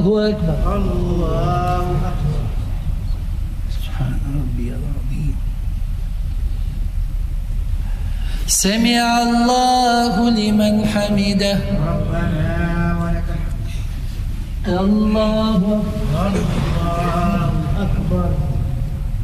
أكبر. الله أكبر. سبحان ربي العظيم. سمع الله لمن حمده. ربنا ولك الحمد. الله أكبر.